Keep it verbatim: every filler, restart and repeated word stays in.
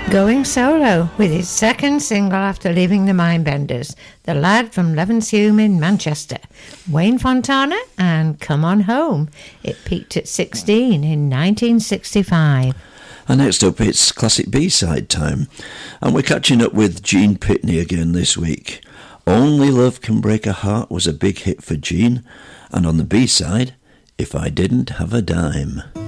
Going solo with his second single after leaving the Mindbenders, the lad from Levenshulme in Manchester, Wayne Fontana and Come On Home. It peaked at sixteen in nineteen sixty-five. And next up it's classic B-side time, and we're catching up with Gene Pitney again this week. Only Love Can Break a Heart was a big hit for Gene, and on the B-side, If I Didn't Have a Dime.